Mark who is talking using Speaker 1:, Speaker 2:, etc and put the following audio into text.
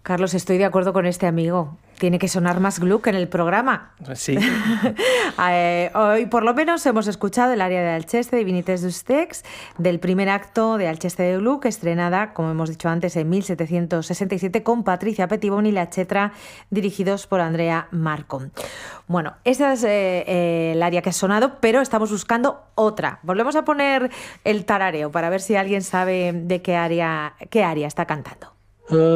Speaker 1: Carlos, estoy de acuerdo con este amigo. Tiene que sonar más Gluck en el programa.
Speaker 2: Sí.
Speaker 1: Hoy por lo menos hemos escuchado el aria de Alceste, Divinités dos Text, del primer acto de Alceste de Gluck, estrenada, como hemos dicho antes, en 1767 con Patricia Pettibone y la Cetra, dirigidos por Andrea Marco. Bueno, esa es el aria que ha sonado, pero estamos buscando otra. Volvemos a poner el tarareo para ver si alguien sabe de qué aria está cantando.